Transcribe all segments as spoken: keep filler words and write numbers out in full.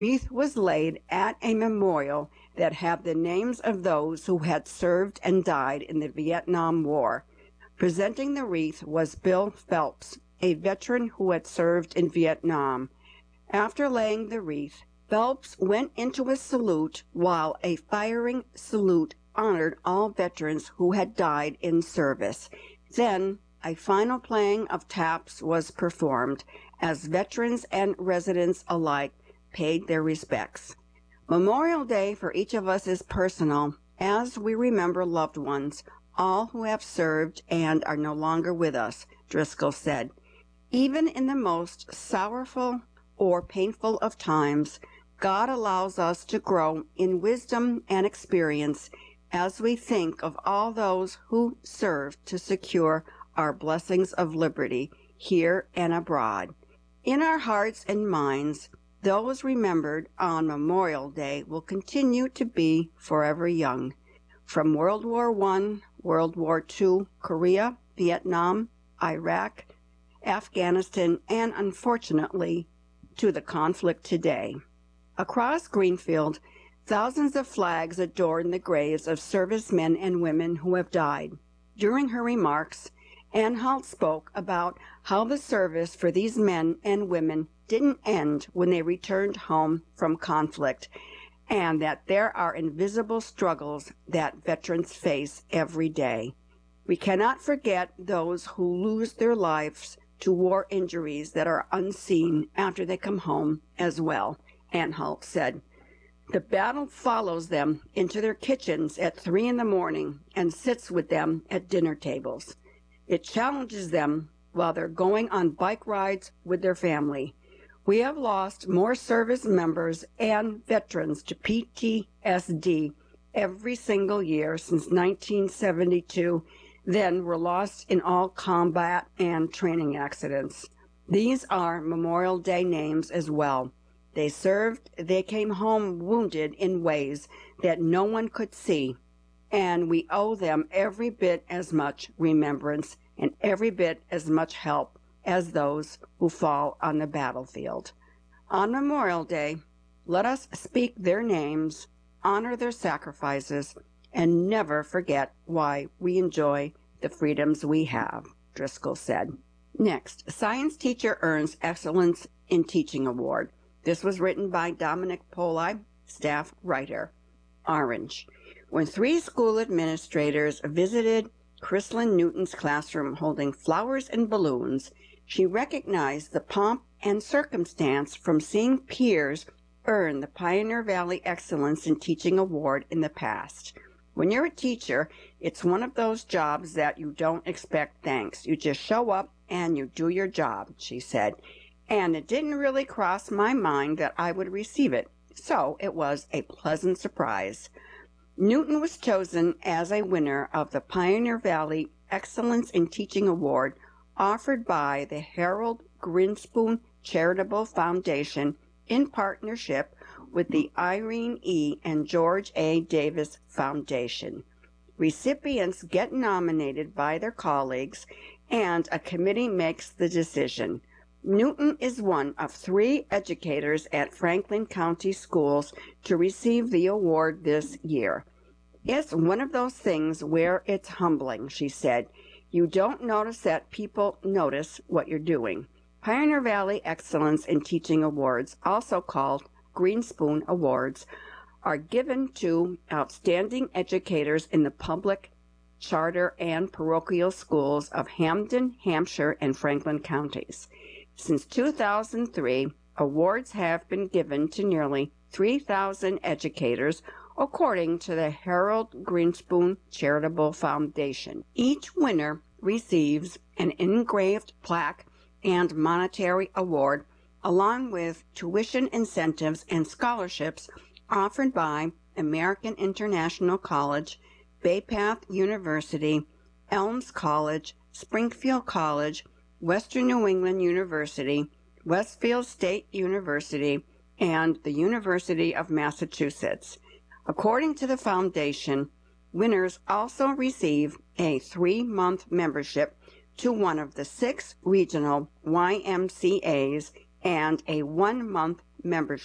wreath was laid at a memorial that had the names of those who had served and died in the Vietnam War. Presenting the wreath was Bill Phelps, a veteran who had served in Vietnam. After laying the wreath, Phelps went into a salute while a firing salute honored all veterans who had died in service. Then a final playing of taps was performed as veterans and residents alike paid their respects. Memorial Day for each of us is personal as we remember loved ones, all who have served and are no longer with us, Driscoll said. Even in the most sorrowful or painful of times, God allows us to grow in wisdom and experience as we think of all those who served to secure our blessings of liberty here and abroad. In our hearts and minds, those remembered on Memorial Day will continue to be forever young. From World War One, World War Two, Korea, Vietnam, Iraq, Afghanistan, and unfortunately, to the conflict today. Across Greenfield, thousands of flags adorn the graves of servicemen and women who have died. During her remarks, Ann Halt spoke about how the service for these men and women didn't end when they returned home from conflict, and that there are invisible struggles that veterans face every day. We cannot forget those who lose their lives to war injuries that are unseen after they come home as well, Ann Halt said. The battle follows them into their kitchens at three in the morning and sits with them at dinner tables. It challenges them while they're going on bike rides with their family. We have lost more service members and veterans to P T S D every single year since nineteen seventy-two than were lost in all combat and training accidents. These are Memorial Day names as well. They served, they came home wounded in ways that no one could see, and we owe them every bit as much remembrance and every bit as much help as those who fall on the battlefield. On Memorial Day, let us speak their names, honor their sacrifices, and never forget why we enjoy the freedoms we have, Driscoll said. Next, science teacher earns Excellence in Teaching Award. This was written by Dominic Poli, staff writer. Orange. When three school administrators visited Chrislyn Newton's classroom holding flowers and balloons, she recognized the pomp and circumstance from seeing peers earn the Pioneer Valley Excellence in Teaching Award in the past. When you're a teacher, it's one of those jobs that you don't expect thanks. You just show up and you do your job, she said. And it didn't really cross my mind that I would receive it, so it was a pleasant surprise. Newton was chosen as a winner of the Pioneer Valley Excellence in Teaching Award offered by the Harold Grinspoon Charitable Foundation in partnership with the Irene E. and George A. Davis Foundation. Recipients get nominated by their colleagues, and a committee makes the decision. Newton is one of three educators at Franklin County Schools to receive the award this year. It's one of those things where it's humbling, she said. You don't notice that people notice what you're doing. Pioneer Valley Excellence in Teaching Awards, also called Grinspoon Awards, are given to outstanding educators in the public, charter, and parochial schools of Hamden, Hampshire, and Franklin counties. Since two thousand three, awards have been given to nearly three thousand educators, according to the Harold Grinspoon Charitable Foundation. Each winner receives an engraved plaque and monetary award, along with tuition incentives and scholarships offered by American International College, Bay Path University, Elms College, Springfield College, Western New England University, Westfield State University, and the University of Massachusetts. According to the foundation, winners also receive a three-month membership to one of the six regional Y M C As and a one-month membership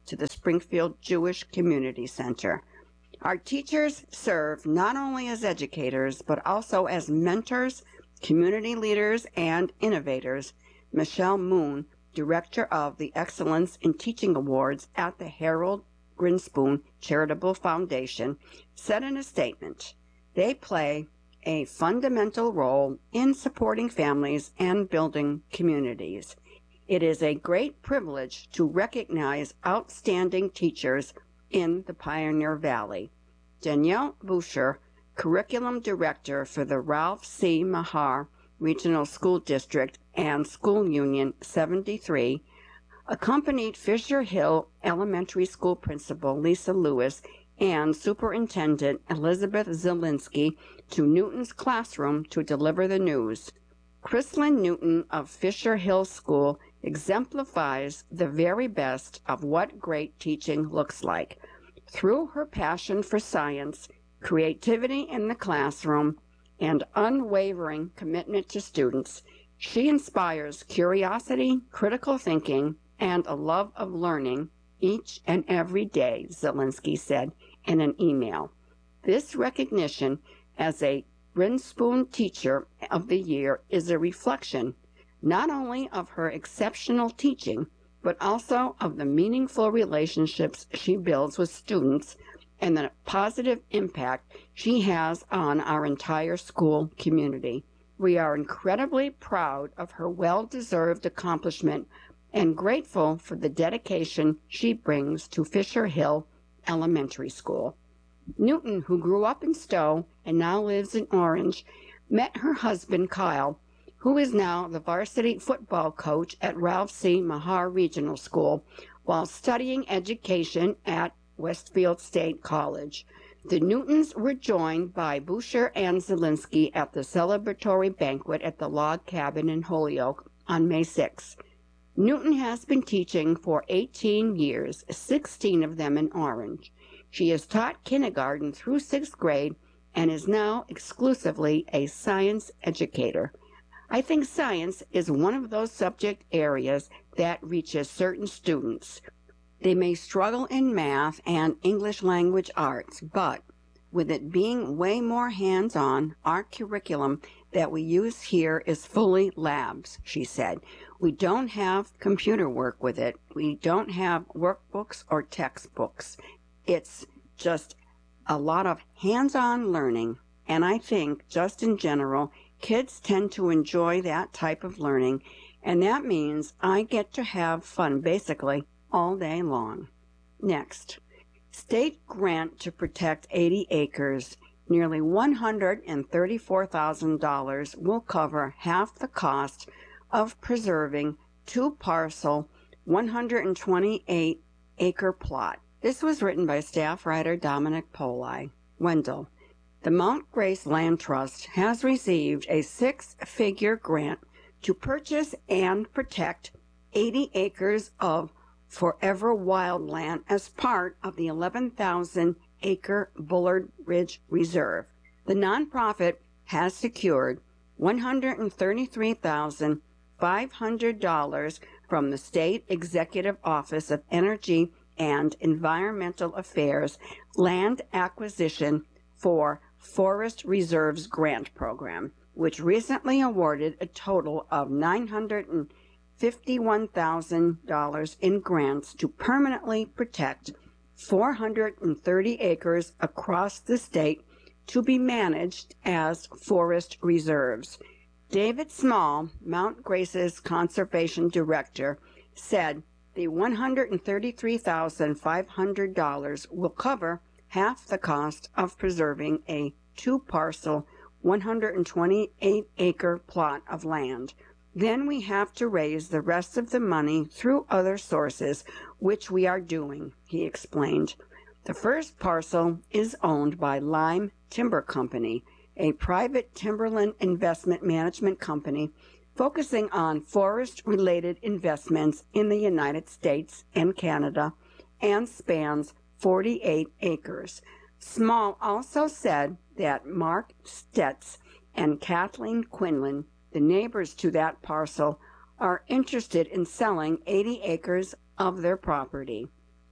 to the Springfield Jewish Community Center. Our teachers serve not only as educators, but also as mentors, community leaders, and innovators. Michelle Moon, director of the Excellence in Teaching Awards at the Harold Grinspoon Charitable Foundation, said in a statement, "They play a fundamental role in supporting families and building communities. It is a great privilege to recognize outstanding teachers in the Pioneer Valley." Danielle Boucher, Curriculum Director for the Ralph C. Mahar Regional School District and School Union seventy-three, accompanied Fisher Hill Elementary School Principal Lisa Lewis and Superintendent Elizabeth Zielinski to Newton's classroom to deliver the news. Chrislyn Newton of Fisher Hill School exemplifies the very best of what great teaching looks like. Through her passion for science, creativity in the classroom, and unwavering commitment to students, she inspires curiosity, critical thinking, and a love of learning each and every day, Zielinski said in an email. This recognition as a Grinspoon Teacher of the Year is a reflection not only of her exceptional teaching, but also of the meaningful relationships she builds with students and the positive impact she has on our entire school community. We are incredibly proud of her well-deserved accomplishment and grateful for the dedication she brings to Fisher Hill Elementary School. Newton, who grew up in Stowe and now lives in Orange, met her husband Kyle, who is now the varsity football coach at Ralph C. Mahar Regional School, while studying education at Westfield State College. The Newtons were joined by Boucher and Zielinski at the celebratory banquet at the Log Cabin in Holyoke on May sixth. Newton has been teaching for eighteen years, sixteen of them in Orange. She has taught kindergarten through sixth grade and is now exclusively a science educator. I think science is one of those subject areas that reaches certain students. They may struggle in math and English language arts, but with it being way more hands-on, our curriculum that we use here is fully labs, she said. We don't have computer work with it. We don't have workbooks or textbooks. It's just a lot of hands-on learning, and I think, just in general, kids tend to enjoy that type of learning, and that means I get to have fun, basically, all day long. Next, state grant to protect eighty acres, nearly one hundred thirty-four thousand dollars will cover half the cost of preserving two-parcel, one hundred twenty-eight acre plot. This was written by staff writer Dominic Poli. Wendell. The Mount Grace Land Trust has received a six-figure grant to purchase and protect eighty acres of forever wildland as part of the eleven thousand acre Bullard Ridge Reserve. The nonprofit has secured one hundred thirty-three thousand five hundred dollars from the State Executive Office of Energy and Environmental Affairs Land Acquisition for Forest Reserves Grant Program, which recently awarded a total of nine hundred fifty-one thousand dollars in grants to permanently protect four hundred thirty acres across the state to be managed as forest reserves. David Small, Mount Grace's conservation director, said the one hundred thirty-three thousand five hundred dollars will cover half the cost of preserving a two-parcel, one hundred twenty-eight acre plot of land. Then we have to raise the rest of the money through other sources, which we are doing, he explained. The first parcel is owned by Lime Timber Company, a private timberland investment management company focusing on forest-related investments in the United States and Canada, and spans forty-eight acres. Small also said that Mark Stetz and Kathleen Quinlan, the neighbors to that parcel, are interested in selling eighty acres of their property.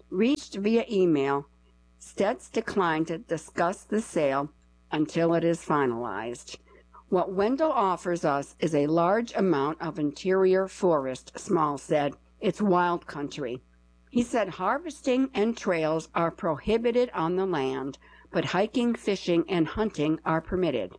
Reached via email, Stets declined to discuss the sale until it is finalized. What Wendell offers us is a large amount of interior forest, Small said. It's wild country. He said harvesting and trails are prohibited on the land, but hiking, fishing, and hunting are permitted.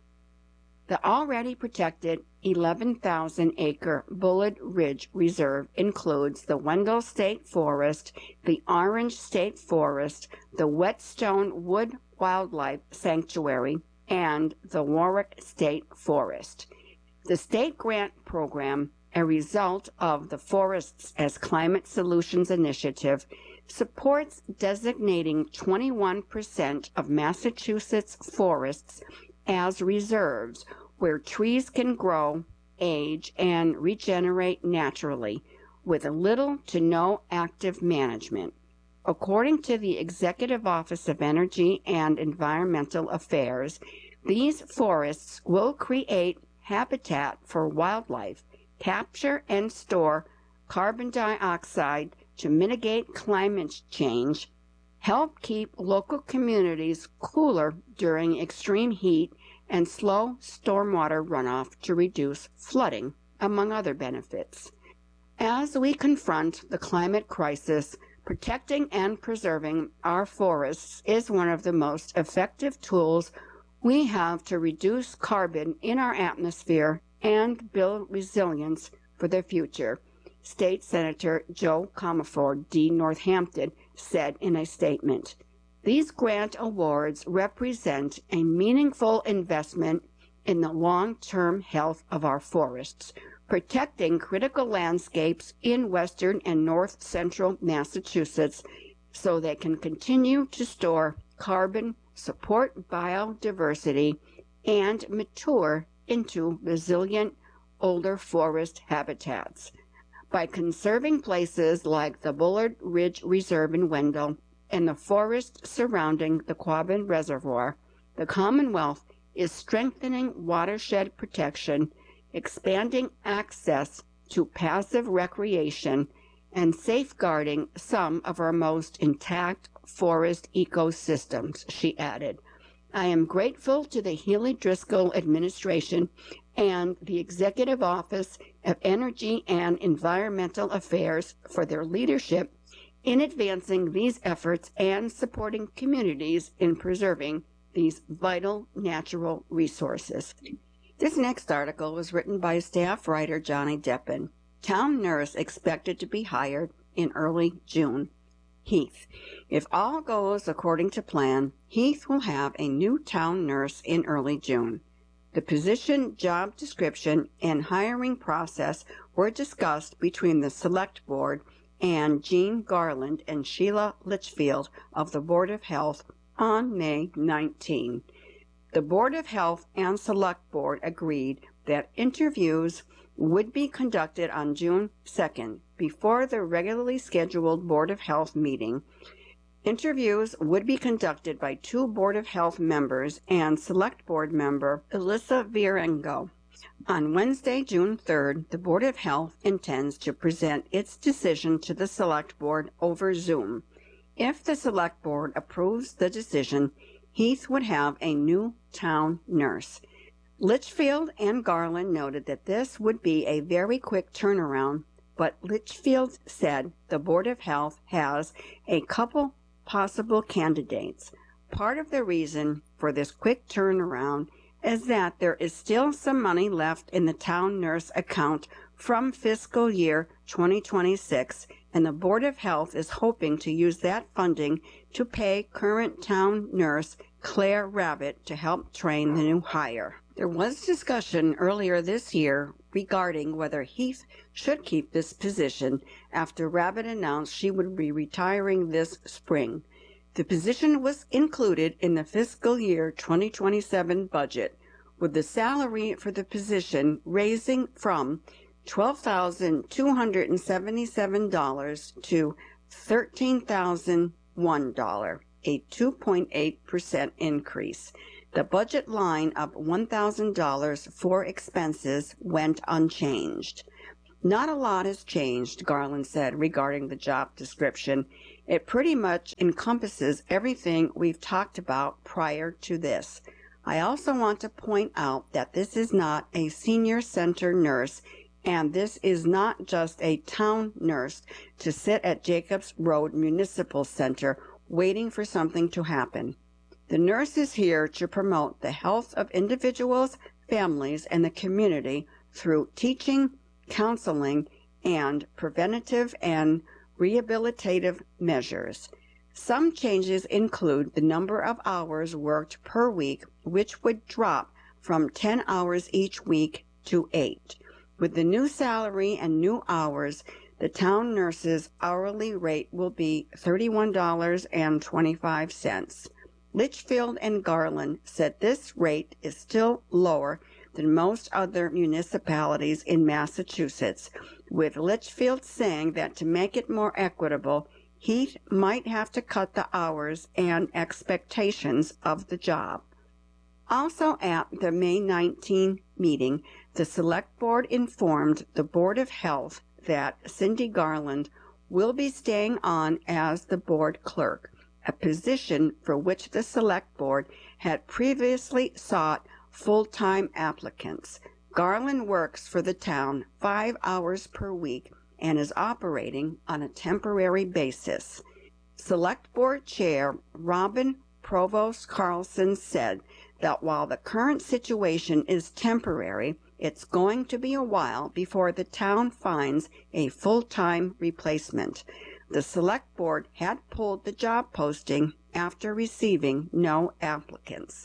The already protected eleven thousand acre Bullard Ridge Reserve includes the Wendell State Forest, the Orange State Forest, the Whetstone Wood Wildlife Sanctuary, and the Warwick State Forest. The state grant program, a result of the Forests as Climate Solutions Initiative, supports designating twenty-one percent of Massachusetts forests as reserves where trees can grow, age, and regenerate naturally with little to no active management. According to the Executive Office of Energy and Environmental Affairs, these forests will create habitat for wildlife, capture and store carbon dioxide to mitigate climate change, help keep local communities cooler during extreme heat, and slow stormwater runoff to reduce flooding, among other benefits. As we confront the climate crisis, protecting and preserving our forests is one of the most effective tools we have to reduce carbon in our atmosphere and build resilience for the future, State Senator Joe Comerford, D. Northampton, said in a statement. These grant awards represent a meaningful investment in the long-term health of our forests, protecting critical landscapes in western and north-central Massachusetts so they can continue to store carbon, support biodiversity, and mature into resilient older forest habitats. By conserving places like the Bullard Ridge Reserve in Wendell and the forest surrounding the Quabbin Reservoir, the Commonwealth is strengthening watershed protection, expanding access to passive recreation, and safeguarding some of our most intact forest ecosystems, she added. I am grateful to the Healy Driscoll administration and the Executive Office of Energy and Environmental Affairs for their leadership in advancing these efforts and supporting communities in preserving these vital natural resources. This next article was written by staff writer Johnny Deppen. Town nurse expected to be hired in early June. Heath. If all goes according to plan, Heath will have a new town nurse in early June. The position, job description, and hiring process were discussed between the Select Board and Jean Garland and Sheila Litchfield of the Board of Health on May nineteenth. The Board of Health and Select Board agreed that interviews would be conducted on June second before the regularly scheduled Board of Health meeting. Interviews would be conducted by two Board of Health members and Select Board member Elissa Virengo. On Wednesday, June third, the Board of Health intends to present its decision to the Select Board over Zoom. If the Select Board approves the decision, Heath would have a new town nurse. Litchfield and Garland noted that this would be a very quick turnaround, but Litchfield said the Board of Health has a couple possible candidates. Part of the reason for this quick turnaround is that there is still some money left in the town nurse account from fiscal year twenty twenty-six, and the Board of Health is hoping to use that funding to pay current town nurse Claire Rabbit to help train the new hire. There was discussion earlier this year regarding whether Heath should keep this position after Rabbit announced she would be retiring this spring. The position was included in the fiscal year twenty twenty-seven budget, with the salary for the position raising from twelve thousand two hundred seventy-seven dollars to thirteen thousand one dollars, a two point eight percent increase. The budget line of one thousand dollars for expenses went unchanged. Not a lot has changed, Garland said regarding the job description. It pretty much encompasses everything we've talked about prior to this. I also want to point out that this is not a senior center nurse, and this is not just a town nurse to sit at Jacobs Road Municipal Center waiting for something to happen. The nurse is here to promote the health of individuals, families, and the community through teaching, counseling, and preventative and rehabilitative measures. Some changes include the number of hours worked per week, which would drop from ten hours each week to eight. With the new salary and new hours, the town nurse's hourly rate will be thirty-one dollars and twenty-five cents. Litchfield and Garland said this rate is still lower than most other municipalities in Massachusetts, with Litchfield saying that to make it more equitable, he might have to cut the hours and expectations of the job. Also at the May nineteenth meeting, the Select Board informed the Board of Health that Cindy Garland will be staying on as the board clerk, a position for which the Select Board had previously sought full-time applicants. Garland works for the town five hours per week and is operating on a temporary basis. Select Board Chair Robin Provost Carlson said that while the current situation is temporary, it's going to be a while before the town finds a full-time replacement. The Select Board had pulled the job posting after receiving no applicants.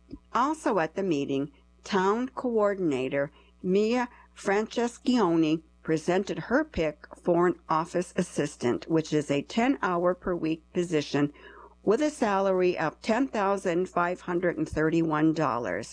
Also at the meeting, Town Coordinator Mia Franceschioni presented her pick for an office assistant, which is a ten-hour per week position with a salary of ten thousand five hundred thirty-one dollars.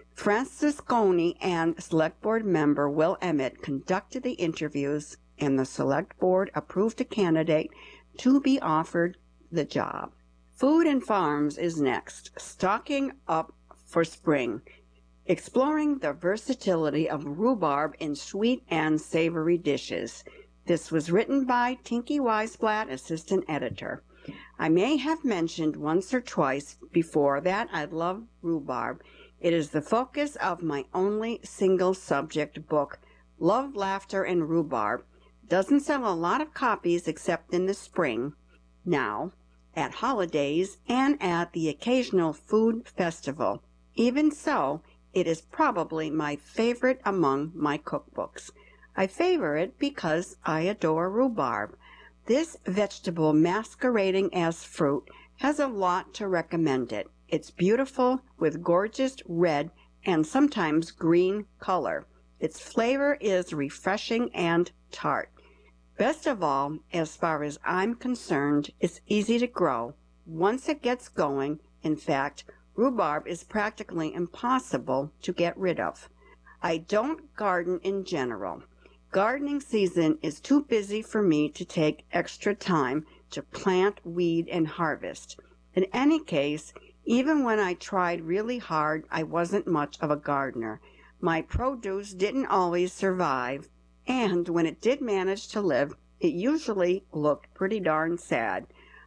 Francesconi and Select Board member Will Emmett conducted the interviews, and the Select Board approved a candidate to be offered the job. Food and Farms is next, stocking up for spring, exploring the versatility of rhubarb in sweet and savory dishes. This was written by Tinky Weisblatt, assistant editor. I may have mentioned once or twice before that I love rhubarb. It is the focus of my only single subject book, Love, Laughter, and Rhubarb. Doesn't sell a lot of copies except in the spring, now, at holidays, and at the occasional food festival. Even so, it is probably my favorite among my cookbooks. I favor it because I adore rhubarb. This vegetable masquerading as fruit has a lot to recommend it. It's beautiful with gorgeous red and sometimes green color. Its flavor is refreshing and tart. Best of all, as far as I'm concerned, it's easy to grow. Once it gets going, in fact, rhubarb is practically impossible to get rid of. I don't garden in general. Gardening season is too busy for me to take extra time to plant, weed, and harvest. In any case, even when I tried really hard, I wasn't much of a gardener. My produce didn't always survive, and when it did manage to live, it usually looked pretty darn sad.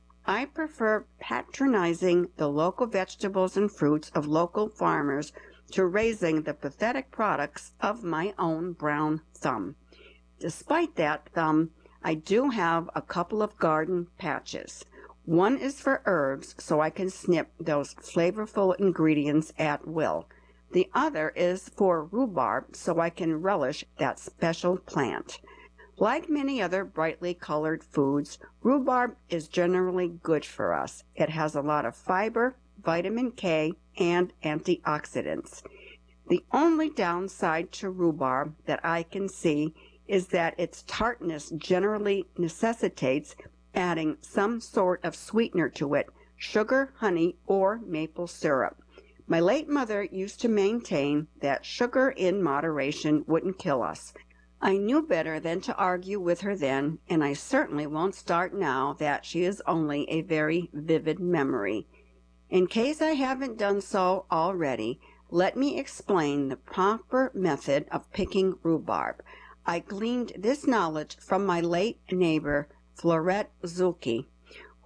I prefer patronizing the local vegetables and fruits of local farmers to raising the pathetic products of my own brown thumb. Despite that thumb, I do have a couple of garden patches. One is for herbs, so I can snip those flavorful ingredients at will. The other is for rhubarb, so I can relish that special plant. Like many other brightly colored foods, rhubarb is generally good for us. It has a lot of fiber, vitamin K, and antioxidants. The only downside to rhubarb that I can see is that its tartness generally necessitates adding some sort of sweetener to it, sugar, honey, or maple syrup. My late mother used to maintain that sugar in moderation wouldn't kill us. I knew better than to argue with her then, and I certainly won't start now that she is only a very vivid memory. In case I haven't done so already, let me explain the proper method of picking rhubarb. I gleaned this knowledge from my late neighbor, Florette Zulke.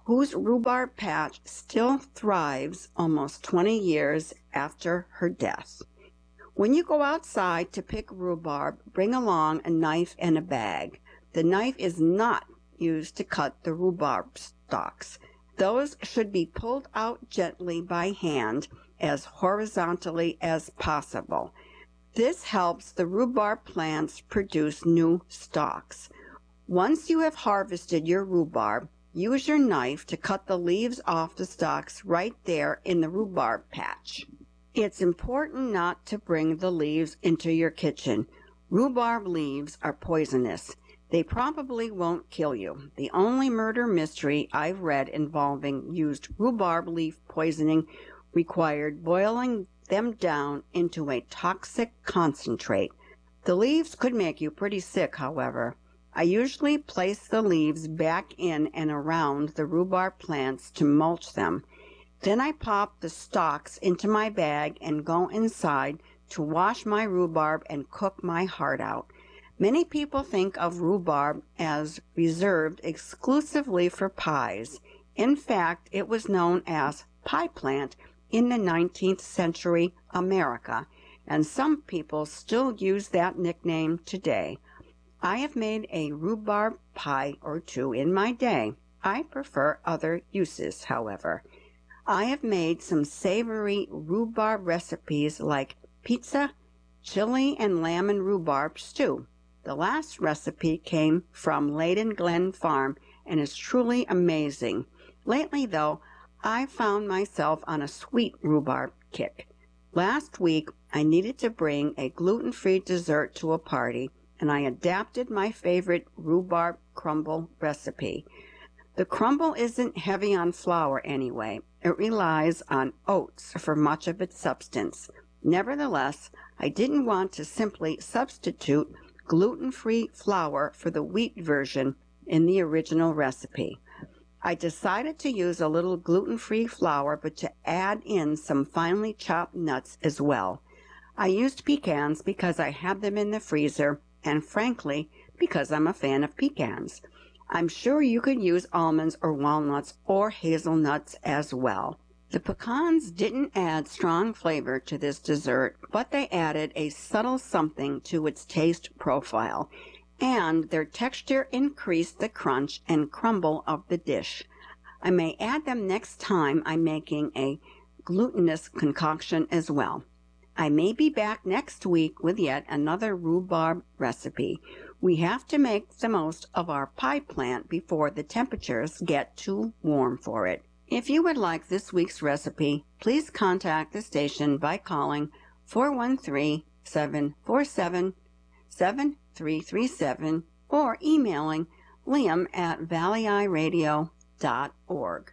whose rhubarb patch still thrives almost twenty years after her death. When you go outside to pick rhubarb, bring along a knife and a bag. The knife is not used to cut the rhubarb stalks. Those should be pulled out gently by hand as horizontally as possible. This helps the rhubarb plants produce new stalks. Once you have harvested your rhubarb, use your knife to cut the leaves off the stalks right there in the rhubarb patch. It's important not to bring the leaves into your kitchen. Rhubarb leaves are poisonous. They probably won't kill you. The only murder mystery I've read involving used rhubarb leaf poisoning required boiling them down into a toxic concentrate. The leaves could make you pretty sick, however. I usually place the leaves back in and around the rhubarb plants to mulch them. Then I pop the stalks into my bag and go inside to wash my rhubarb and cook my heart out. Many people think of rhubarb as reserved exclusively for pies. In fact, it was known as pie plant in the nineteenth century America, and some people still use that nickname today. I have made a rhubarb pie or two in my day. I prefer other uses, however. I have made some savory rhubarb recipes like pizza, chili, and lamb and rhubarb stew. The last recipe came from Leyden Glen Farm and is truly amazing. Lately, though, I found myself on a sweet rhubarb kick. Last week, I needed to bring a gluten-free dessert to a party, and I adapted my favorite rhubarb crumble recipe. The crumble isn't heavy on flour anyway. It relies on oats for much of its substance. Nevertheless, I didn't want to simply substitute gluten-free flour for the wheat version in the original recipe. I decided to use a little gluten-free flour, but to add in some finely chopped nuts as well. I used pecans because I have them in the freezer, and frankly, because I'm a fan of pecans. I'm sure you could use almonds or walnuts or hazelnuts as well. The pecans didn't add strong flavor to this dessert, but they added a subtle something to its taste profile, and their texture increased the crunch and crumble of the dish. I may add them next time I'm making a glutinous concoction as well. I may be back next week with yet another rhubarb recipe. We have to make the most of our pie plant before the temperatures get too warm for it. If you would like this week's recipe, please contact the station by calling four one three, seven four seven, seven three three seven or emailing liam at valley eye radio dot org.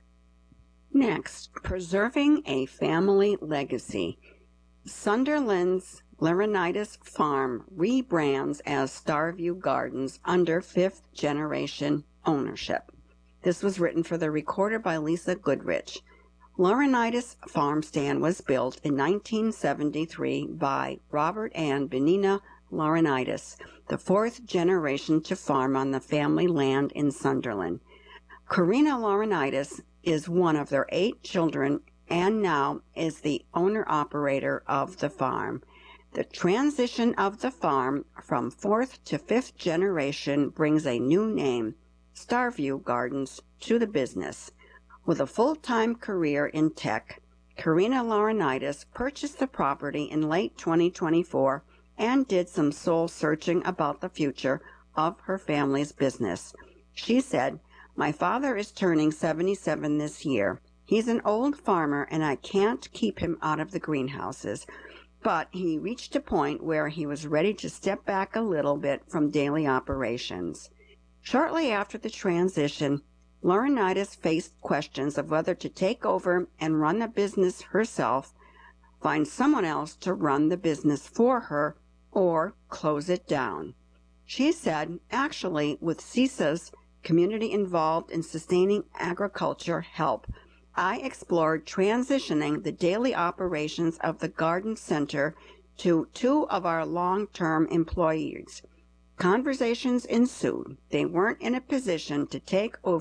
Next, preserving a family legacy. Sunderland's Laurinaitis Farm rebrands as Starview Gardens under fifth generation ownership. This was written for the Recorder by Lisa Goodrich. Laurinaitis Farm Stand was built in nineteen seventy-three by Robert and Benina Laurinaitis, the fourth generation to farm on the family land in Sunderland. Karina Laurinaitis is one of their eight children and now is the owner-operator of the farm. The transition of the farm from fourth to fifth generation brings a new name, Starview Gardens, to the business. With a full-time career in tech, Karina Laurinaitis purchased the property in late twenty twenty-four and did some soul-searching about the future of her family's business. She said, "My father is turning seventy-seven this year. He's an old farmer and I can't keep him out of the greenhouses. But he reached a point where he was ready to step back a little bit from daily operations." Shortly after the transition, Laurinaitis faced questions of whether to take over and run the business herself, find someone else to run the business for her, or close it down. She said, actually, with C I S A's Community Involved in Sustaining Agriculture help, I explored transitioning the daily operations of the garden center to two of our long-term employees. Conversations ensued. They weren't in a position to take over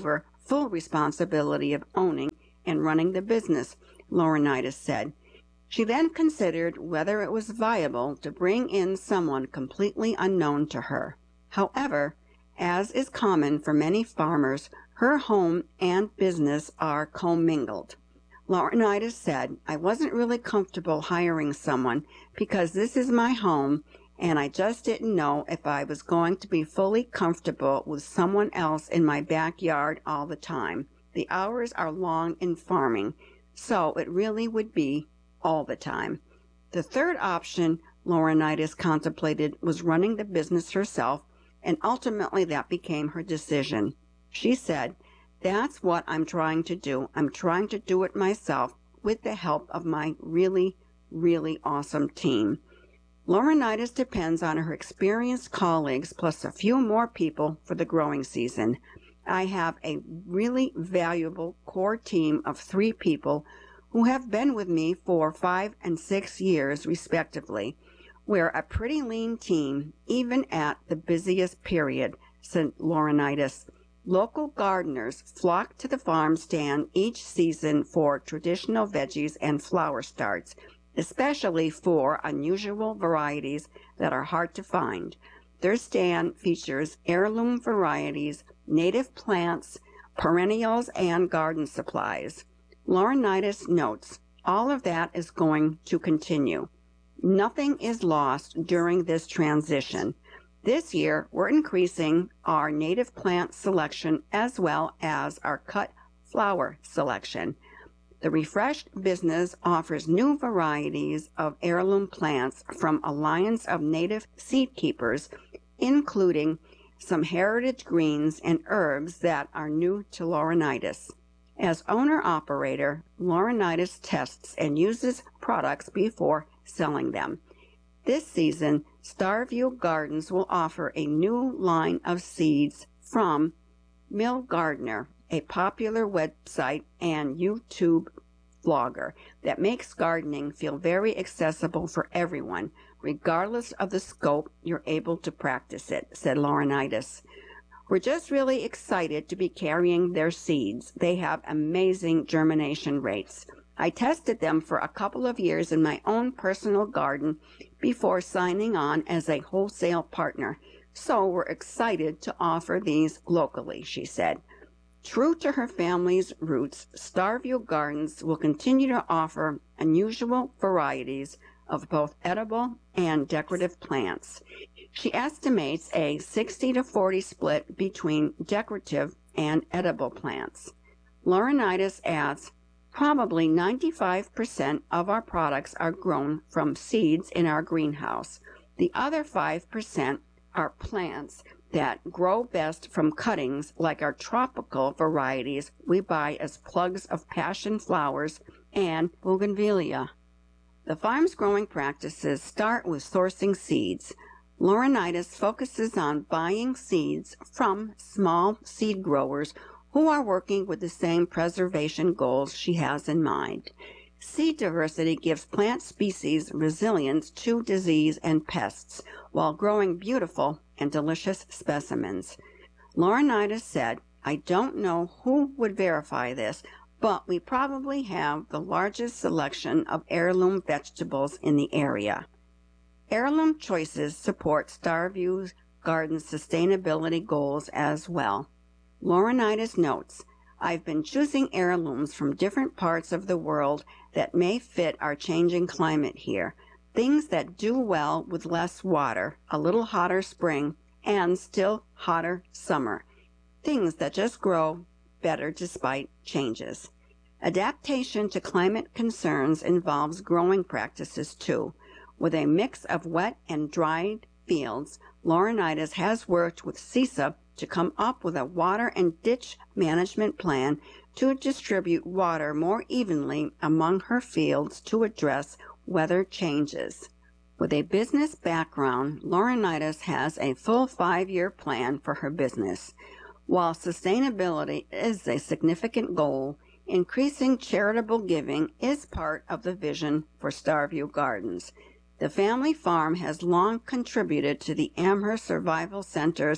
full responsibility of owning and running the business, Laurinaitis said. She then considered whether it was viable to bring in someone completely unknown to her. However, as is common for many farmers, her home and business are commingled. Laurinaitis said, I wasn't really comfortable hiring someone because this is my home, and I just didn't know if I was going to be fully comfortable with someone else in my backyard all the time. The hours are long in farming, so it really would be all the time. The third option Laurinaitis contemplated was running the business herself, and ultimately that became her decision. She said, that's what I'm trying to do. I'm trying to do it myself with the help of my really, really awesome team. Laurinaitis depends on her experienced colleagues plus a few more people for the growing season. I have a really valuable core team of three people who have been with me for five and six years, respectively. We're a pretty lean team, even at the busiest period, said Laurinaitis. Local gardeners flock to the farm stand each season for traditional veggies and flower starts, especially for unusual varieties that are hard to find. Their stand features heirloom varieties, native plants, perennials, and garden supplies. Laurinaitis notes, all of that is going to continue. Nothing is lost during this transition. This year, we're increasing our native plant selection as well as our cut flower selection. The refreshed business offers new varieties of heirloom plants from Alliance of Native Seed Keepers, including some heritage greens and herbs that are new to Laurinaitis. As owner-operator, Laurinaitis tests and uses products before selling them. This season, Starview Gardens will offer a new line of seeds from Mill Gardener, a popular website and YouTube vlogger that makes gardening feel very accessible for everyone, regardless of the scope you're able to practice it, said Laurinaitis. We're just really excited to be carrying their seeds. They have amazing germination rates. I tested them for a couple of years in my own personal garden before signing on as a wholesale partner, so we're excited to offer these locally, she said. True to her family's roots, Starview Gardens will continue to offer unusual varieties of both edible and decorative plants. She estimates a sixty to forty split between decorative and edible plants. Laurinaitis adds, probably ninety-five percent of our products are grown from seeds in our greenhouse. The other five percent are plants that grow best from cuttings, like our tropical varieties we buy as plugs of passion flowers and bougainvillea. The farm's growing practices start with sourcing seeds. Laurinaitis focuses on buying seeds from small seed growers who are working with the same preservation goals she has in mind. Seed diversity gives plant species resilience to disease and pests while growing beautiful and delicious specimens. Laurinaitis said, I don't know who would verify this, but we probably have the largest selection of heirloom vegetables in the area. Heirloom choices support Starview Gardens' sustainability goals as well. Laurinaitis notes, I've been choosing heirlooms from different parts of the world that may fit our changing climate here. Things that do well with less water, a little hotter spring, and still hotter summer. Things that just grow better despite changes. Adaptation to climate concerns involves growing practices too. With a mix of wet and dried fields, Laurinaitis has worked with C I S A to come up with a water and ditch management plan to distribute water more evenly among her fields to address weather changes. With a business background, Laurinaitis has a full five-year plan for her business. While sustainability is a significant goal, increasing charitable giving is part of the vision for Starview Gardens. The family farm has long contributed to the Amherst Survival Center's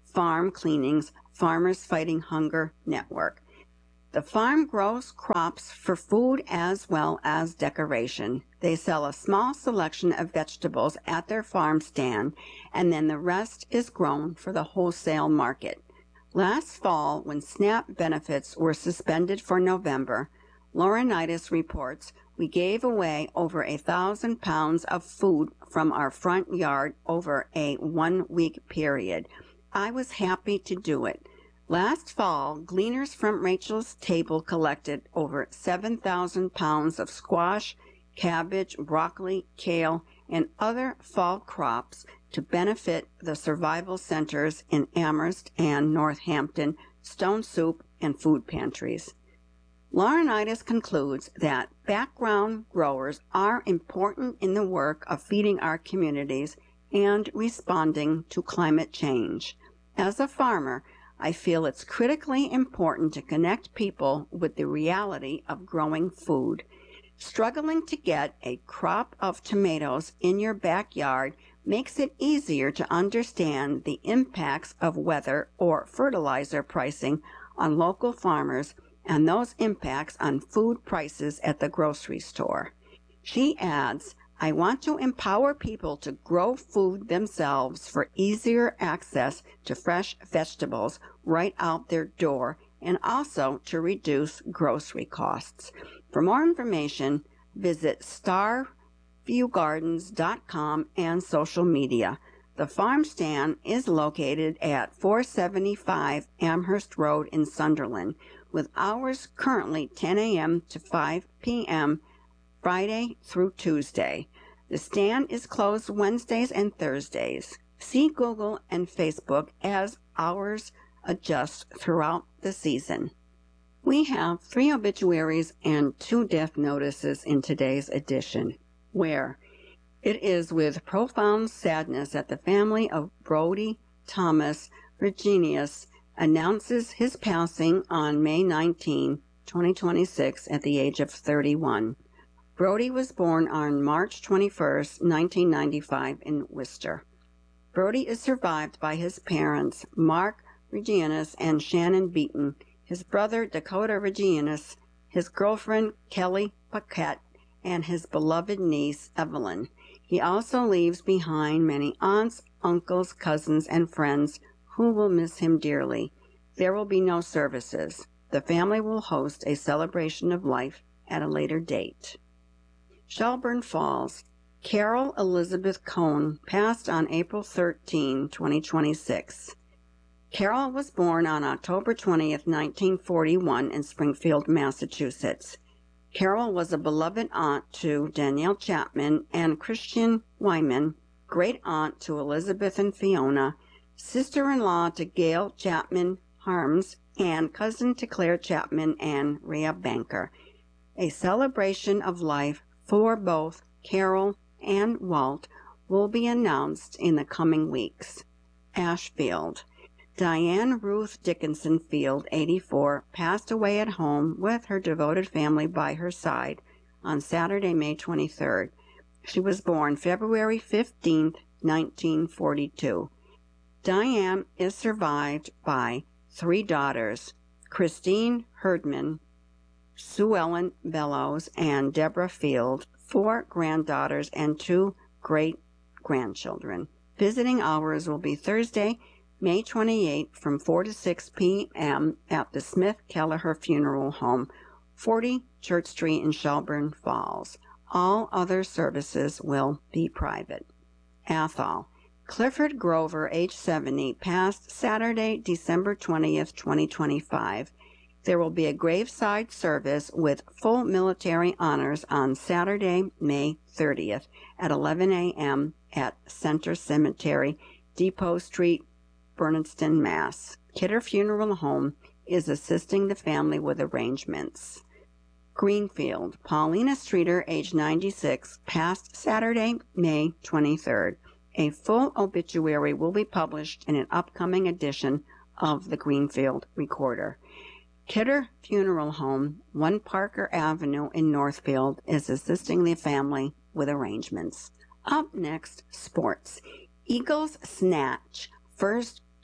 Farm Cleaning's Farmers Fighting Hunger Network. The farm grows crops for food as well as decoration. They sell a small selection of vegetables at their farm stand, and then the rest is grown for the wholesale market. Last fall, when SNAP benefits were suspended for November, Laurinaitis reports we gave away over a thousand pounds of food from our front yard over a one-week period. I was happy to do it. Last fall, gleaners from Rachel's table collected over seven thousand pounds of squash, cabbage, broccoli, kale, and other fall crops to benefit the survival centers in Amherst and Northampton, Stone Soup, and food pantries. Laurinaitis concludes that background growers are important in the work of feeding our communities and responding to climate change. As a farmer, I feel it's critically important to connect people with the reality of growing food. Struggling to get a crop of tomatoes in your backyard makes it easier to understand the impacts of weather or fertilizer pricing on local farmers and those impacts on food prices at the grocery store. She adds, I want to empower people to grow food themselves for easier access to fresh vegetables right out their door and also to reduce grocery costs. For more information, visit star view gardens dot com and social media. The farm stand is located at four seventy-five Amherst Road in Sunderland, with hours currently ten a.m. to five p.m. Friday through Tuesday. The stand is closed Wednesdays and Thursdays. See Google and Facebook as hours adjust throughout the season. We have three obituaries and two death notices in today's edition, where it is with profound sadness that the family of Brody Thomas Virginius announces his passing on May nineteenth, twenty twenty-six, at the age of thirty-one. Brody was born on March twenty-first, nineteen ninety-five, in Worcester. Brody is survived by his parents, Mark Regianus and Shannon Beaton, his brother Dakota Regianus, his girlfriend Kelly Paquette, and his beloved niece Evelyn. He also leaves behind many aunts, uncles, cousins, and friends who will miss him dearly. There will be no services. The family will host a celebration of life at a later date. Shelburne Falls. Carol Elizabeth Cohn passed on April thirteenth, twenty twenty-six. Carol was born on October twentieth, nineteen forty-one in Springfield, Massachusetts. Carol was a beloved aunt to Danielle Chapman and Christian Wyman, great aunt to Elizabeth and Fiona, sister-in-law to Gail Chapman Harms, and cousin to Claire Chapman and Rhea Banker. A celebration of life for both Carol and Walt will be announced in the coming weeks. Ashfield. Diane Ruth Dickinson Field, eighty-four, passed away at home with her devoted family by her side on Saturday, May twenty-third. She was born February fifteenth, nineteen forty-two. Diane is survived by three daughters, Christine Herdman, Sue Ellen Bellows, and Deborah Field, four granddaughters, and two great-grandchildren. Visiting hours will be Thursday, May twenty-eighth from four to six p.m. at the Smith Kelleher Funeral Home, forty Church Street in Shelburne Falls. All other services will be private. Athol. Clifford Grover, age seventy, passed Saturday, December twentieth, twenty twenty-five. There will be a graveside service with full military honors on Saturday, May thirtieth at eleven a.m. at Center Cemetery, Depot Street, Bernardston, Mass. Kidder Funeral Home is assisting the family with arrangements. Greenfield. Paulina Streeter, age ninety-six, passed Saturday, May twenty-third. A full obituary will be published in an upcoming edition of the Greenfield Recorder. Kidder Funeral Home, one Parker Avenue in Northfield, is assisting the family with arrangements. Up next, sports. Eagles snatch first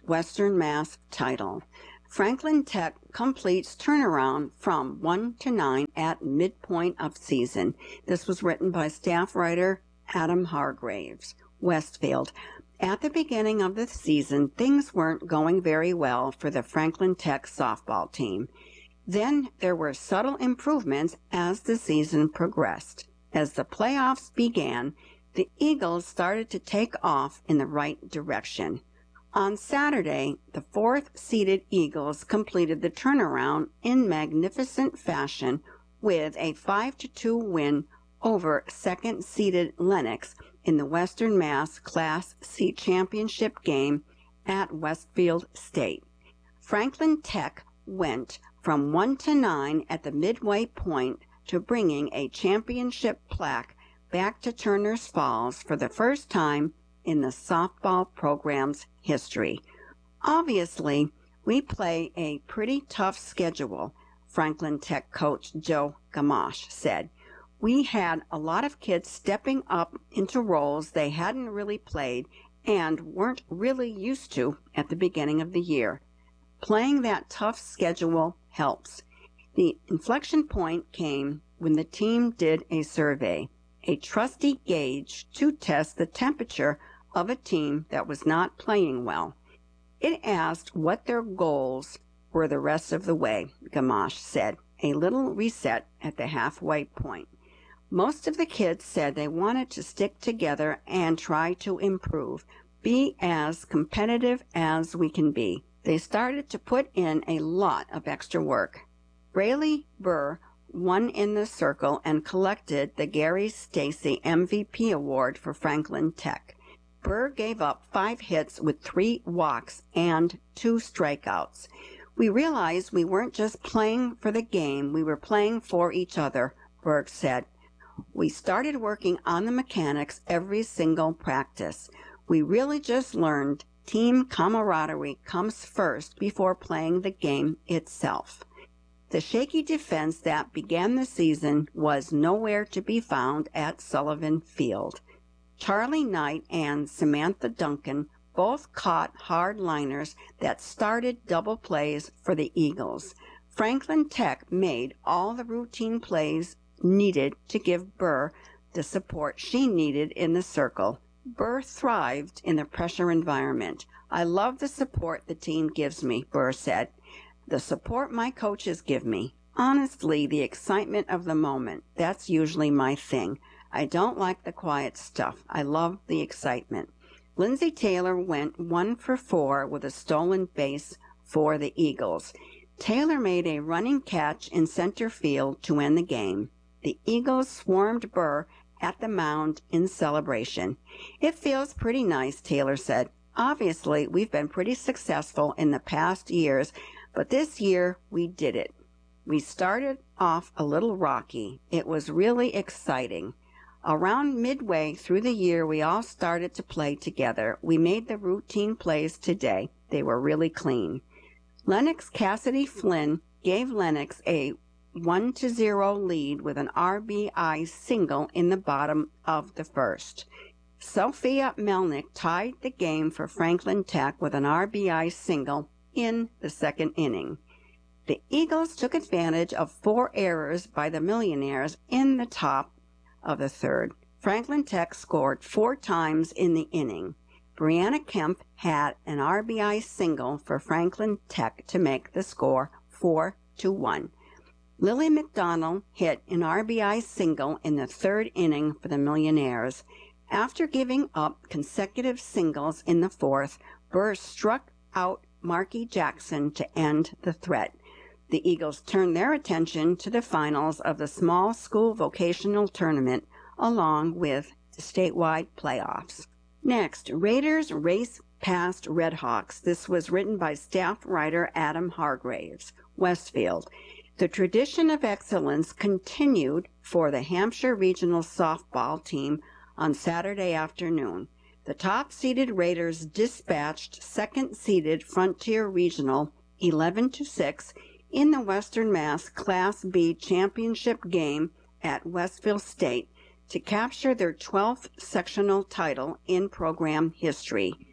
Western Mass title. Franklin Tech completes turnaround from one to nine at midpoint of season. This was written by staff writer Adam Hargraves. Westfield. At the beginning of the season, things weren't going very well for the Franklin Tech softball team. Then there were subtle improvements as the season progressed. As the playoffs began, the Eagles started to take off in the right direction. On Saturday, the fourth-seeded Eagles completed the turnaround in magnificent fashion with a five to two win over second-seeded Lenox in the Western Mass Class C championship game at Westfield State. Franklin Tech went from one to nine at the midway point to bringing a championship plaque back to Turner's Falls for the first time in the softball program's history. Obviously, we play a pretty tough schedule, Franklin Tech coach Joe Gamache said. We had a lot of kids stepping up into roles they hadn't really played and weren't really used to at the beginning of the year. Playing that tough schedule helps. The inflection point came when the team did a survey, a trusty gauge to test the temperature of a team that was not playing well. It asked what their goals were the rest of the way, Gamache said, a little reset at the halfway point. Most of the kids said they wanted to stick together and try to improve, be as competitive as we can be. They started to put in a lot of extra work. Braylee Burr won in the circle and collected the Gary Stacy M V P award for Franklin Tech. Burr gave up five hits with three walks and two strikeouts. We realized we weren't just playing for the game, we were playing for each other, Burr said. We started working on the mechanics every single practice. We really just learned team camaraderie comes first before playing the game itself. The shaky defense that began the season was nowhere to be found at Sullivan Field. Charlie Knight and Samantha Duncan both caught hard liners that started double plays for the Eagles. Franklin Tech made all the routine plays needed to give Burr the support she needed in the circle. Burr thrived in the pressure environment. I love the support the team gives me, Burr said. The support my coaches give me. Honestly, the excitement of the moment. That's usually my thing. I don't like the quiet stuff. I love the excitement. Lindsey Taylor went one for four with a stolen base for the Eagles. Taylor made a running catch in center field to end the game. The Eagles swarmed Burr at the mound in celebration. It feels pretty nice, Taylor said. Obviously, we've been pretty successful in the past years, but this year we did it. We started off a little rocky. It was really exciting. Around midway through the year, we all started to play together. We made the routine plays today. They were really clean. Lennox Cassidy Flynn gave Lennox a one to zero lead with an R B I single in the bottom of the first. Sophia Melnick tied the game for Franklin Tech with an R B I single in the second inning. The Eagles took advantage of four errors by the Millionaires in the top of the third. Franklin Tech scored four times in the inning. Brianna Kemp had an R B I single for Franklin Tech to make the score four to one. Lily McDonald hit an R B I single in the third inning for the Millionaires. After giving up consecutive singles in the fourth, Burr struck out Marky Jackson to end the threat. The Eagles turned their attention to the finals of the small school vocational tournament along with the statewide playoffs. Next, Raiders race past Redhawks. This was written by staff writer Adam Hargraves. Westfield. The tradition of excellence continued for the Hampshire Regional softball team on Saturday afternoon. The top-seeded Raiders dispatched second-seeded Frontier Regional eleven to six in the Western Mass Class B championship game at Westfield State to capture their twelfth sectional title in program history.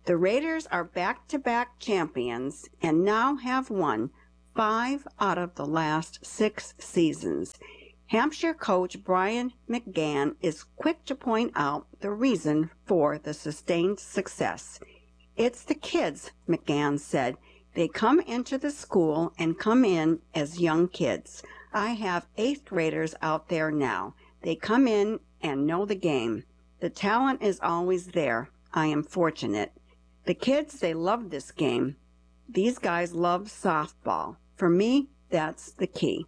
The Raiders are back-to-back champions and now have won five out of the last six seasons. Hampshire coach Brian McGann is quick to point out the reason for the sustained success. It's the kids, McGann said. They come into the school and come in as young kids. I have eighth graders out there now. They come in and know the game. The talent is always there. I am fortunate. The kids, they love this game. These guys love softball. For me, that's the key.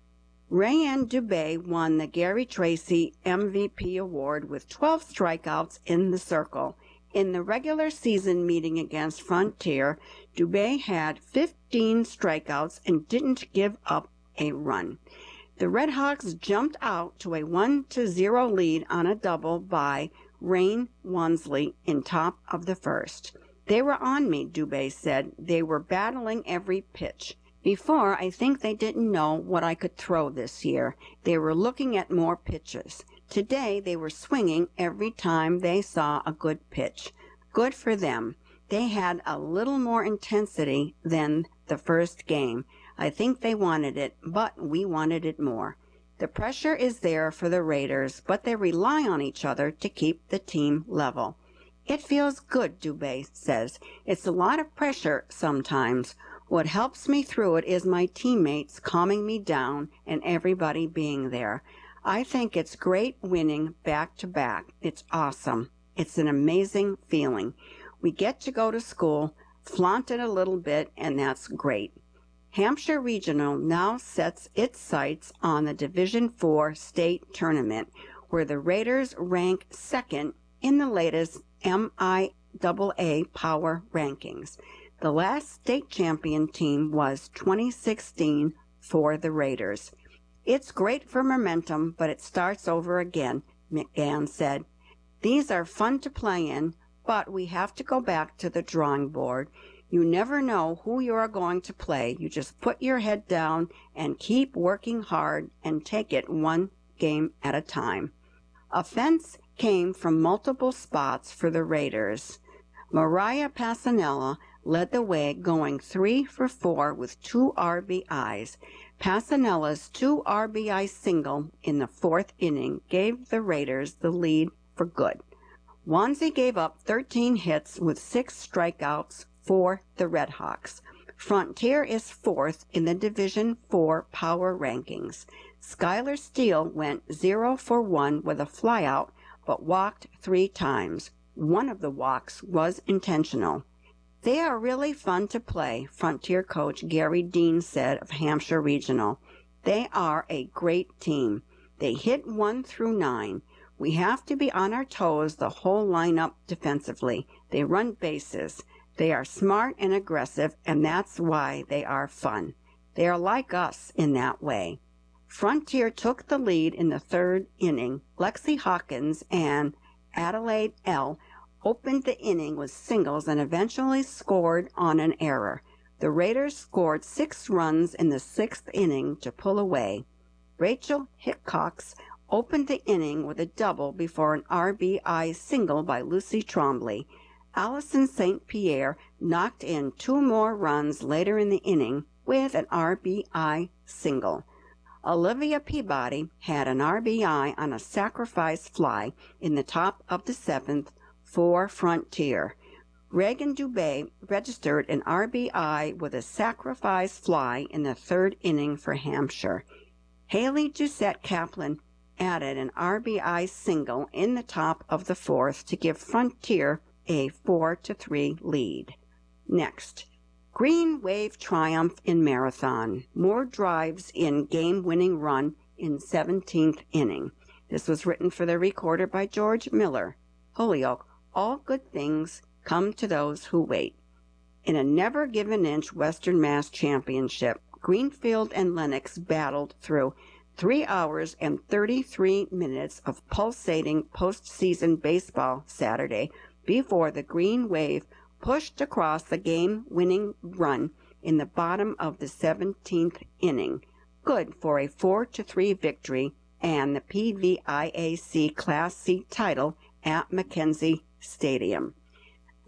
Rayanne Dubé won the Gary Tracy M V P award with twelve strikeouts in the circle. In the regular season meeting against Frontier, Dubé had fifteen strikeouts and didn't give up a run. The Redhawks jumped out to a one to zero lead on a double by Rain Wansley in top of the first. They were on me, Dubé said. They were battling every pitch. Before, I think they didn't know what I could throw this year. They were looking at more pitches. Today, they were swinging every time they saw a good pitch. Good for them. They had a little more intensity than the first game. I think they wanted it, but we wanted it more. The pressure is there for the Raiders, but they rely on each other to keep the team level. It feels good, Dubé says. It's a lot of pressure sometimes. What helps me through it is my teammates calming me down and everybody being there. I think it's great winning back to back. It's awesome. It's an amazing feeling. We get to go to school, flaunt it a little bit, and that's great. Hampshire Regional now sets its sights on the Division four state tournament, where the Raiders rank second in the latest M I A A Power rankings. The last state champion team was twenty sixteen for the Raiders. It's great for momentum, but it starts over again, McGann said. These are fun to play in, but we have to go back to the drawing board. You never know who you are going to play. You just put your head down and keep working hard and take it one game at a time. Offense came from multiple spots for the Raiders. Mariah Passanella led the way, going three for four with two R B Is. Passanella's two R B I single in the fourth inning gave the Raiders the lead for good. Wansley gave up thirteen hits with six strikeouts for the Redhawks. Frontier is fourth in the Division four Power rankings. Skylar Steele went zero for one with a flyout, but walked three times. One of the walks was intentional. They are really fun to play, Frontier coach Gary Dean said of Hampshire Regional. They are a great team. They hit one through nine. We have to be on our toes the whole lineup defensively. They run bases. They are smart and aggressive, and that's why they are fun. They are like us in that way. Frontier took the lead in the third inning. Lexi Hawkins and Adelaide L. opened the inning with singles and eventually scored on an error. The Raiders scored six runs in the sixth inning to pull away. Rachel Hickox opened the inning with a double before an R B I single by Lucy Trombley. Allison Saint Pierre knocked in two more runs later in the inning with an R B I single. Olivia Peabody had an R B I on a sacrifice fly in the top of the seventh for Frontier. Reagan Dubé registered an R B I with a sacrifice fly in the third inning for Hampshire. Haley Doucette Kaplan added an R B I single in the top of the fourth to give Frontier a four to three lead. Next, Green Wave triumph in Marathon. More drives in game-winning run in seventeenth inning. This was written for the Recorder by George Miller. Holyoke, all good things come to those who wait. In a never-given-inch Western Mass Championship, Greenfield and Lennox battled through three hours and thirty-three minutes of pulsating postseason baseball Saturday before the Green Wave pushed across the game-winning run in the bottom of the seventeenth inning, good for a four to three victory and the P V I A C Class C title at Mackenzie Stadium.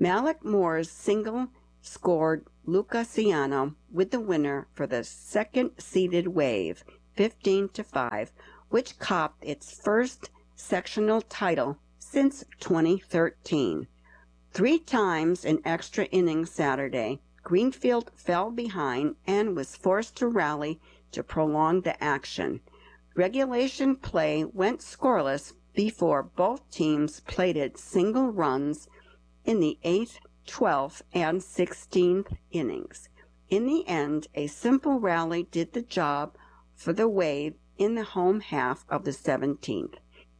Malik Moore's single scored Luca Ciano with the winner for the second-seeded Wave, fifteen to five, which copped its first sectional title since twenty thirteen. Three times in extra innings Saturday, Greenfield fell behind and was forced to rally to prolong the action. Regulation play went scoreless before both teams plated single runs in the eighth, twelfth, and sixteenth innings. In the end, a simple rally did the job for the Wave in the home half of the seventeenth.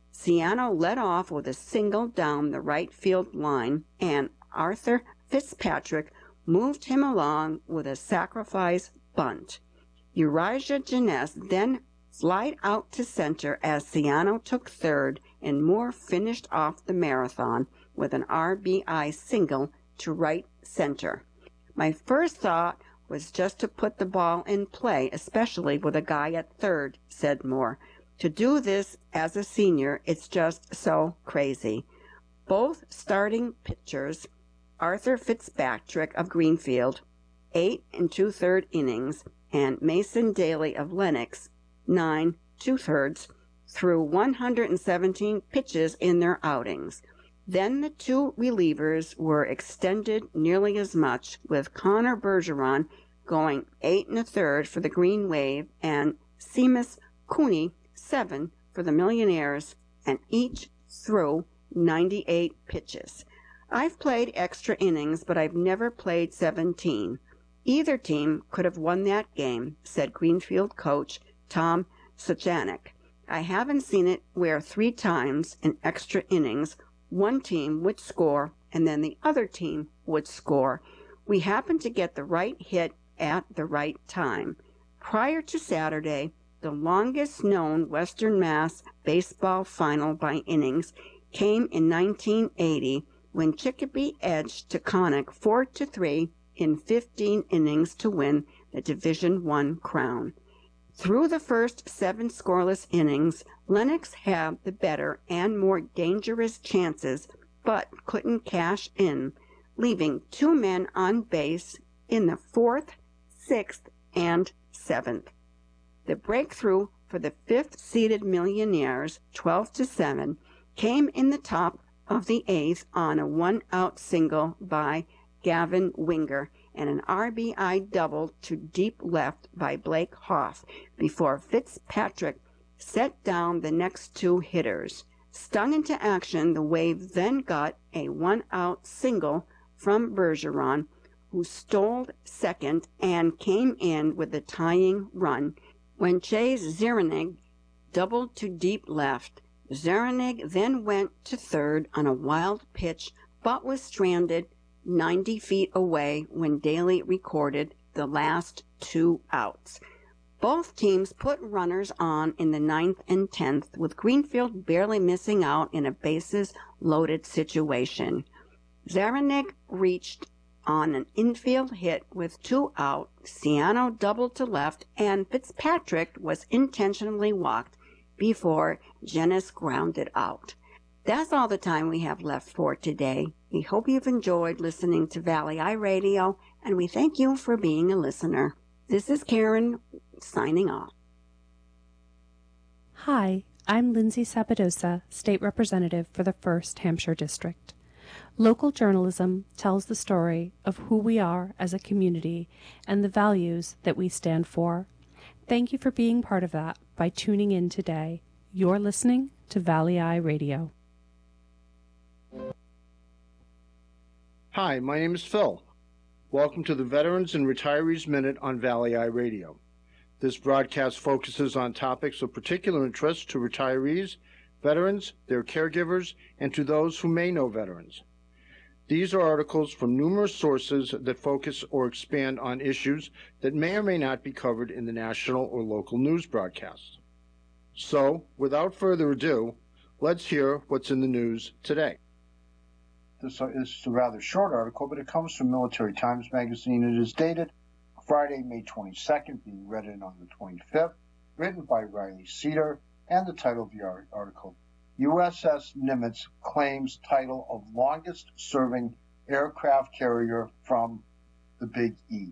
Ciano led off with a single down the right field line, and Arthur Fitzpatrick moved him along with a sacrifice bunt. Elijah Jeunesse then flied out to center as Ciano took third, and Moore finished off the marathon with an R B I single to right center. My first thought was just to put the ball in play, especially with a guy at third, said Moore. To do this as a senior, it's just so crazy. Both starting pitchers, Arthur Fitzpatrick of Greenfield, eight and two-thirds innings, and Mason Daly of Lenox, nine, two-thirds, threw one hundred seventeen pitches in their outings. Then the two relievers were extended nearly as much, with Connor Bergeron going eight and a third for the Green Wave and Seamus Cooney seven for the Millionaires, and each threw ninety-eight pitches. I've played extra innings, but I've never played seventeen. Either team could have won that game, said Greenfield coach Tom Suchanek. I haven't seen it where three times in extra innings one team would score and then the other team would score. We happened to get the right hit at the right time. Prior to Saturday, the longest known Western Mass baseball final by innings came in nineteen eighty when Chicopee edged Taconic four to three in fifteen innings to win the Division One crown. Through the first seven scoreless innings, Lenox had the better and more dangerous chances, but couldn't cash in, leaving two men on base in the fourth, sixth, and seventh. The breakthrough for the fifth-seeded Millionaires, twelve to seven, came in the top of the eighth on a one-out single by Gavin Winger and an R B I double to deep left by Blake Hoff before Fitzpatrick set down the next two hitters. Stung into action, the Wave then got a one-out single from Bergeron, who stole second and came in with the tying run when Chase Zeranig doubled to deep left. Zeranig then went to third on a wild pitch, but was stranded ninety feet away when Daly recorded the last two outs. Both teams put runners on in the ninth and tenth, with Greenfield barely missing out in a bases-loaded situation. Zeranig reached on an infield hit with two out, Ciano doubled to left, and Fitzpatrick was intentionally walked before Jeunesse grounded out. That's all the time we have left for today. We hope you've enjoyed listening to Valley Eye Radio, and we thank you for being a listener. This is Karen signing off. Hi, I'm Lindsay Sabadosa, State Representative for the first Hampshire District. Local journalism tells the story of who we are as a community and the values that we stand for. Thank you for being part of that by tuning in today. You're listening to Valley Eye Radio. Hi, my name is Phil. Welcome to the Veterans and Retirees Minute on Valley Eye Radio. This broadcast focuses on topics of particular interest to retirees, veterans, their caregivers, and to those who may know veterans. These are articles from numerous sources that focus or expand on issues that may or may not be covered in the national or local news broadcasts. So, without further ado, let's hear what's in the news today. This is a rather short article, but it comes from Military Times Magazine. It is dated Friday, May twenty-second, being read in on the twenty-fifth, written by Riley Cedar, and the title of the article, U S S Nimitz claims title of longest-serving aircraft carrier from the Big E.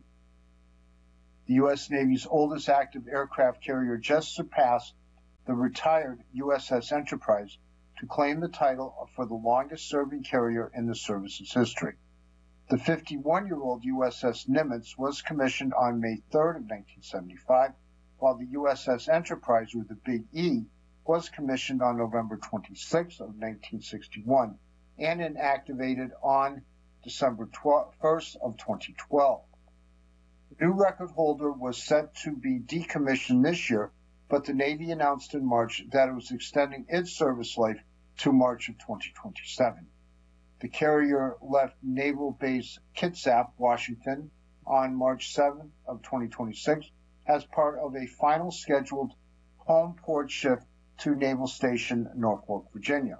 The U S Navy's oldest active aircraft carrier just surpassed the retired U S S Enterprise to claim the title for the longest-serving carrier in the service's history. The fifty-one-year-old U S S Nimitz was commissioned on May third of nineteen seventy-five, while the U S S Enterprise, or the Big E, was commissioned on November twenty-sixth of nineteen sixty-one and inactivated on December first of twenty twelve. The new record holder was set to be decommissioned this year, but the Navy announced in March that it was extending its service life to March of twenty twenty-seven. The carrier left Naval Base Kitsap, Washington, on March seventh of twenty twenty-six as part of a final scheduled home port shift to Naval Station Norfolk, Virginia.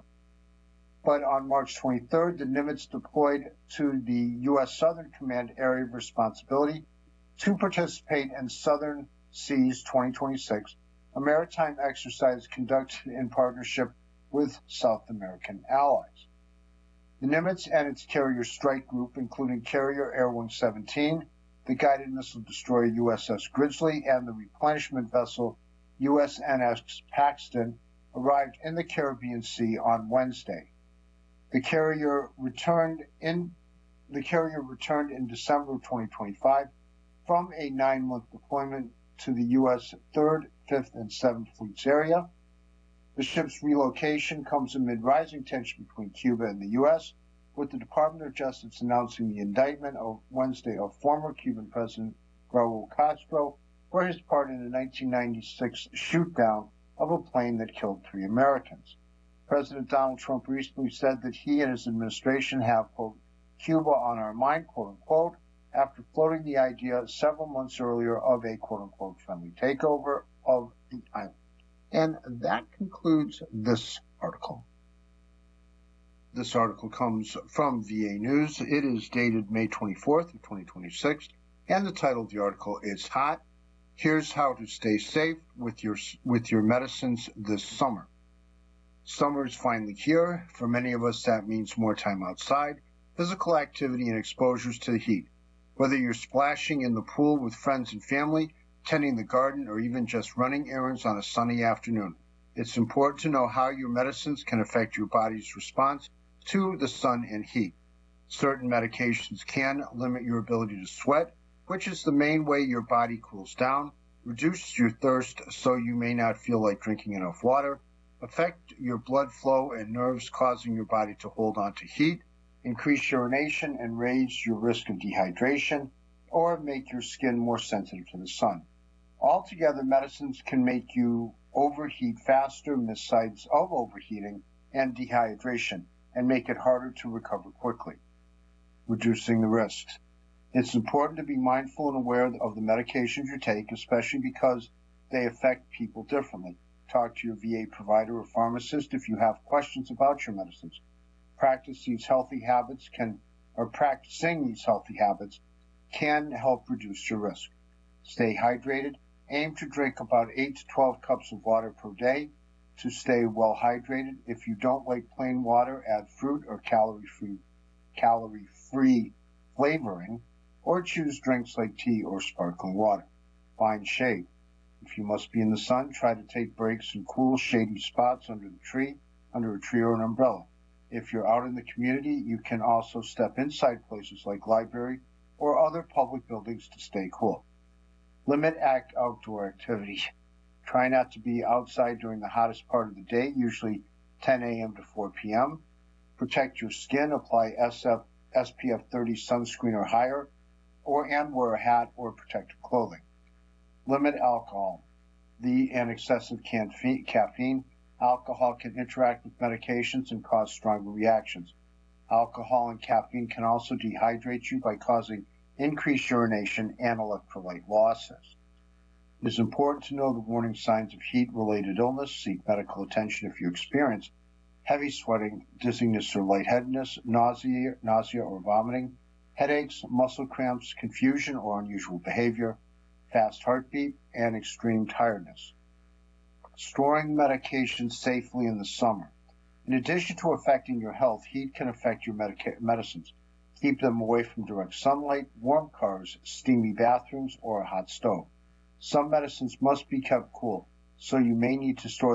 But on March twenty-third, the Nimitz deployed to the U S Southern Command Area of Responsibility to participate in Southern Seas twenty twenty-six, a maritime exercise conducted in partnership with South American allies. The Nimitz and its carrier strike group, including carrier Air one seventeen, the guided missile destroyer U S S Grizzly, and the replenishment vessel U S N S Paxton, arrived in the Caribbean Sea on Wednesday. The carrier returned in the carrier returned in December of twenty twenty-five from a nine-month deployment to the U S third, fifth, and seventh Fleets area. The ship's relocation comes amid rising tension between Cuba and the U S, with the Department of Justice announcing the indictment of Wednesday of former Cuban President Raul Castro for his part in the nineteen ninety-six shoot-down of a plane that killed three Americans. President Donald Trump recently said that he and his administration have, quote, Cuba on our mind, quote-unquote, after floating the idea several months earlier of a quote-unquote friendly takeover of the island. And that concludes this article. This article comes from V A News. It is dated May twenty-fourth of twenty twenty-six, and the title of the article is Hot. Here's how to stay safe with your with your medicines this summer. Summer is finally here. For many of us, that means more time outside, physical activity, and exposures to the heat. Whether you're splashing in the pool with friends and family, tending the garden, or even just running errands on a sunny afternoon, it's important to know how your medicines can affect your body's response to the sun and heat. Certain medications can limit your ability to sweat, which is the main way your body cools down, reduce your thirst so you may not feel like drinking enough water, affect your blood flow and nerves, causing your body to hold on to heat, increase urination and raise your risk of dehydration, or make your skin more sensitive to the sun. Altogether, medicines can make you overheat faster, miss signs of overheating and dehydration, and make it harder to recover quickly. Reducing the risks. It's important to be mindful and aware of the medications you take, especially because they affect people differently. Talk to your V A provider or pharmacist if you have questions about your medicines. Practice these healthy habits can, or practicing these healthy habits can help reduce your risk. Stay hydrated. Aim to drink about eight to twelve cups of water per day to stay well hydrated. If you don't like plain water, add fruit or calorie-free calorie-free flavoring, or choose drinks like tea or sparkling water. Find shade. If you must be in the sun, try to take breaks in cool, shady spots under the tree, under a tree or an umbrella. If you're out in the community, you can also step inside places like library or other public buildings to stay cool. Limit act outdoor activity. Try not to be outside during the hottest part of the day, usually ten a.m. to four p.m. Protect your skin. Apply S P F thirty sunscreen or higher, or and wear a hat or protective clothing. Limit alcohol. The and excessive caffeine. Alcohol can interact with medications and cause stronger reactions. Alcohol and caffeine can also dehydrate you by causing increased urination and electrolyte losses. It is important to know the warning signs of heat-related illness. Seek medical attention if you experience heavy sweating, dizziness or lightheadedness, nausea, nausea or vomiting, headaches, muscle cramps, confusion or unusual behavior, fast heartbeat, and extreme tiredness. Storing medications safely in the summer. In addition to affecting your health, heat can affect your medica- medicines. Keep them away from direct sunlight, warm cars, steamy bathrooms, or a hot stove. Some medicines must be kept cool, so you may need to store